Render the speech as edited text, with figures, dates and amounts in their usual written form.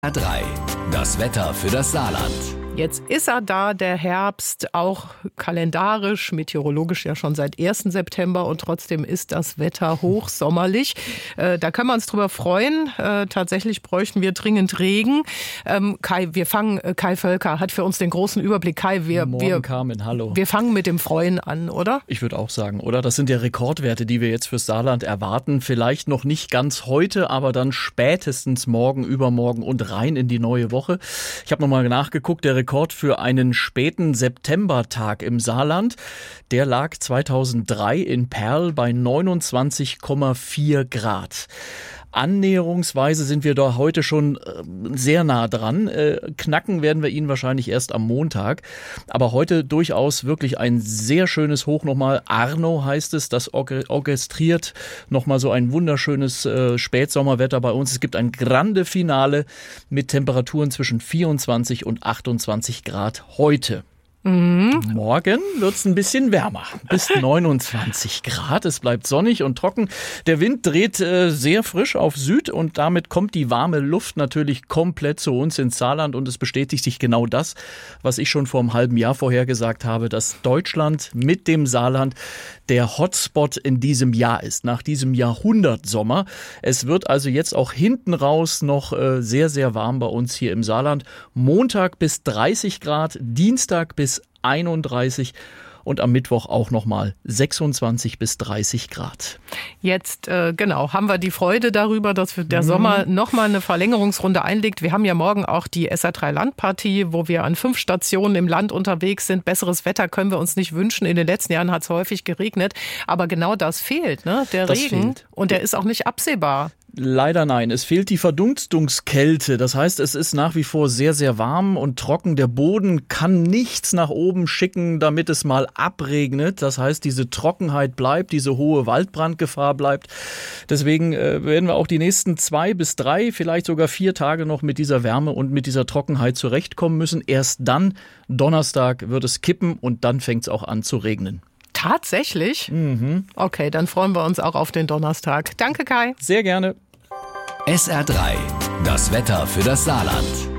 SR3, das Wetter für das Saarland. Jetzt ist er da, der Herbst, auch kalendarisch, meteorologisch ja schon seit 1. September und trotzdem ist das Wetter hochsommerlich. Da können wir uns drüber freuen. Tatsächlich bräuchten wir dringend Regen. Kai Völker hat für uns den großen Überblick. Kai, Morgen, Carmen, hallo. Wir fangen mit dem Freuen an, oder? Ich würde auch sagen, oder? Das sind ja Rekordwerte, die wir jetzt fürs Saarland erwarten. Vielleicht noch nicht ganz heute, aber dann spätestens morgen, übermorgen und rein in die neue Woche. Ich habe nochmal nachgeguckt, der Rekord für einen späten Septembertag im Saarland, der lag 2003 in Perl bei 29,4 Grad. Annäherungsweise sind wir da heute schon sehr nah dran. Knacken werden wir ihn wahrscheinlich erst am Montag. Aber heute durchaus wirklich ein sehr schönes Hoch nochmal. Arno heißt es, das orchestriert nochmal so ein wunderschönes Spätsommerwetter bei uns. Es gibt ein Grande Finale mit Temperaturen zwischen 24 und 28 Grad heute. Morgen wird's ein bisschen wärmer, bis 29 Grad. Es bleibt sonnig und trocken. Der Wind dreht sehr frisch auf Süd und damit kommt die warme Luft natürlich komplett zu uns ins Saarland und es bestätigt sich genau das, was ich schon vor einem halben Jahr vorhergesagt habe, dass Deutschland mit dem Saarland der Hotspot in diesem Jahr ist, nach diesem Jahrhundertsommer. Es wird also jetzt auch hinten raus noch sehr, sehr warm bei uns hier im Saarland. Montag bis 30 Grad, Dienstag bis 31 und am Mittwoch auch nochmal 26 bis 30 Grad. Jetzt, haben wir die Freude darüber, dass der Sommer nochmal eine Verlängerungsrunde einlegt. Wir haben ja morgen auch die SR3 Landpartie, wo wir an 5 Stationen im Land unterwegs sind. Besseres Wetter können wir uns nicht wünschen. In den letzten Jahren hat es häufig geregnet. Aber genau das fehlt, ne? Der Regen. Fehlt. Und der ist auch nicht absehbar. Leider nein. Es fehlt die Verdunstungskälte. Das heißt, es ist nach wie vor sehr, sehr warm und trocken. Der Boden kann nichts nach oben schicken, damit es mal abregnet. Das heißt, diese Trockenheit bleibt, diese hohe Waldbrandgefahr bleibt. Deswegen werden wir auch die nächsten 2 bis 3, vielleicht sogar 4 Tage noch mit dieser Wärme und mit dieser Trockenheit zurechtkommen müssen. Erst dann, Donnerstag, wird es kippen und dann fängt es auch an zu regnen. Tatsächlich? Okay, dann freuen wir uns auch auf den Donnerstag. Danke, Kai. Sehr gerne. SR3, das Wetter für das Saarland.